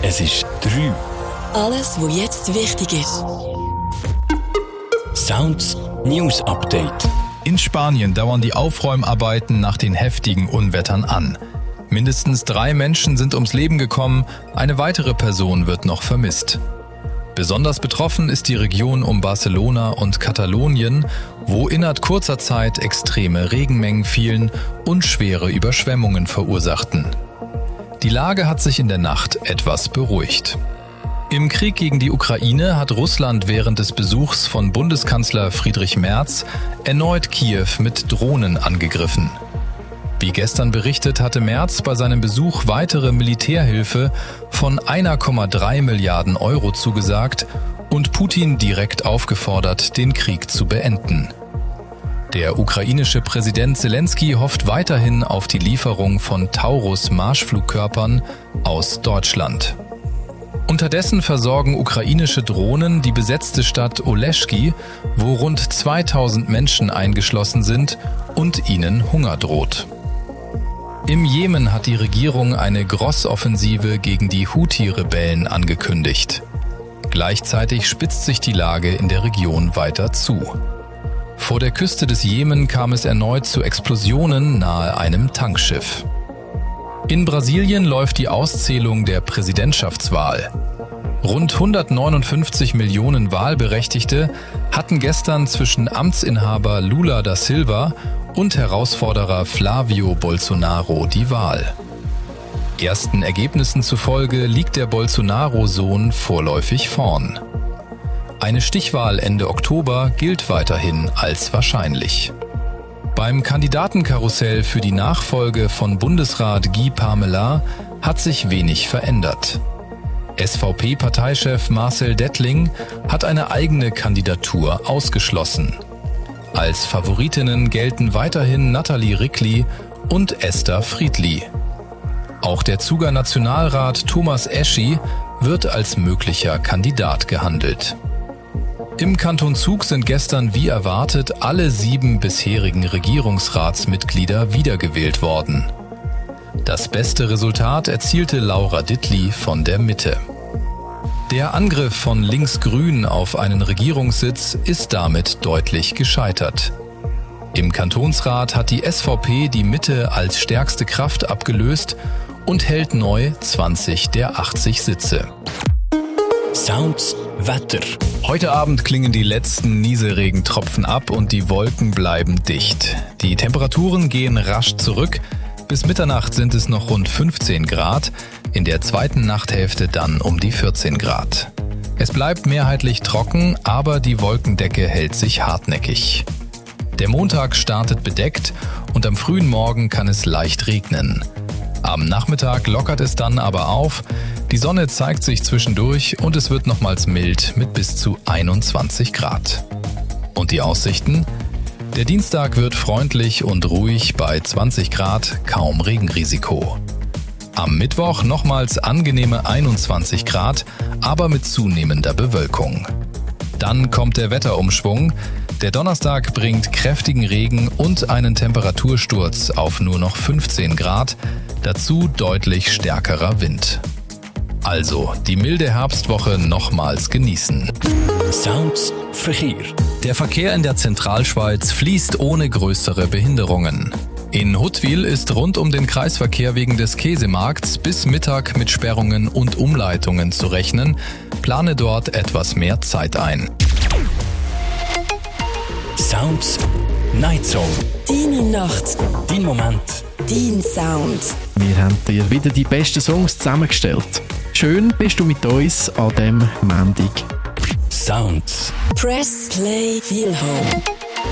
Es ist 3. Alles, was jetzt wichtig ist. Sounds News Update. In Spanien dauern die Aufräumarbeiten nach den heftigen Unwettern an. Mindestens 3 Menschen sind ums Leben gekommen, eine weitere Person wird noch vermisst. Besonders betroffen ist die Region um Barcelona und Katalonien, wo innerhalb kurzer Zeit extreme Regenmengen fielen und schwere Überschwemmungen verursachten. Die Lage hat sich in der Nacht etwas beruhigt. Im Krieg gegen die Ukraine hat Russland während des Besuchs von Bundeskanzler Friedrich Merz erneut Kiew mit Drohnen angegriffen. Wie gestern berichtet, hatte Merz bei seinem Besuch weitere Militärhilfe von 1,3 Milliarden Euro zugesagt und Putin direkt aufgefordert, den Krieg zu beenden. Der ukrainische Präsident Zelensky hofft weiterhin auf die Lieferung von Taurus-Marschflugkörpern aus Deutschland. Unterdessen versorgen ukrainische Drohnen die besetzte Stadt Oleschki, wo rund 2000 Menschen eingeschlossen sind und ihnen Hunger droht. Im Jemen hat die Regierung eine Grossoffensive gegen die Houthi-Rebellen angekündigt. Gleichzeitig spitzt sich die Lage in der Region weiter zu. Vor der Küste des Jemen kam es erneut zu Explosionen nahe einem Tankschiff. In Brasilien läuft die Auszählung der Präsidentschaftswahl. Rund 159 Millionen Wahlberechtigte hatten gestern zwischen Amtsinhaber Lula da Silva und Herausforderer Flavio Bolsonaro die Wahl. Ersten Ergebnissen zufolge liegt der Bolsonaro-Sohn vorläufig vorn. Eine Stichwahl Ende Oktober gilt weiterhin als wahrscheinlich. Beim Kandidatenkarussell für die Nachfolge von Bundesrat Guy Parmelin hat sich wenig verändert. SVP-Parteichef Marcel Dettling hat eine eigene Kandidatur ausgeschlossen. Als Favoritinnen gelten weiterhin Nathalie Rickli und Esther Friedli. Auch der Zuger Nationalrat Thomas Eschi wird als möglicher Kandidat gehandelt. Im Kanton Zug sind gestern wie erwartet alle 7 bisherigen Regierungsratsmitglieder wiedergewählt worden. Das beste Resultat erzielte Laura Dittli von der Mitte. Der Angriff von Linksgrün auf einen Regierungssitz ist damit deutlich gescheitert. Im Kantonsrat hat die SVP die Mitte als stärkste Kraft abgelöst und hält neu 20 der 80 Sitze. Sounds Wetter. Heute Abend klingen die letzten Nieselregentropfen ab und die Wolken bleiben dicht. Die Temperaturen gehen rasch zurück. Bis Mitternacht sind es noch rund 15 Grad, in der zweiten Nachthälfte dann um die 14 Grad. Es bleibt mehrheitlich trocken, aber die Wolkendecke hält sich hartnäckig. Der Montag startet bedeckt und am frühen Morgen kann es leicht regnen. Am Nachmittag lockert es dann aber auf, die Sonne zeigt sich zwischendurch und es wird nochmals mild mit bis zu 21 Grad. Und die Aussichten? Der Dienstag wird freundlich und ruhig bei 20 Grad, kaum Regenrisiko. Am Mittwoch nochmals angenehme 21 Grad, aber mit zunehmender Bewölkung. Dann kommt der Wetterumschwung. Der Donnerstag bringt kräftigen Regen und einen Temperatursturz auf nur noch 15 Grad, dazu deutlich stärkerer Wind. Also die milde Herbstwoche nochmals genießen. Sounds Verkehr. Der Verkehr in der Zentralschweiz fließt ohne größere Behinderungen. In Huttwil ist rund um den Kreisverkehr wegen des Käsemarkts bis Mittag mit Sperrungen und Umleitungen zu rechnen. Plane dort etwas mehr Zeit ein. Sounds Night Zone. Deine Nacht. Dein Moment. Dein Sound. Wir haben dir wieder die besten Songs zusammengestellt. Schön bist du mit uns an diesem Montag. Sounds. Press Play Feel Home.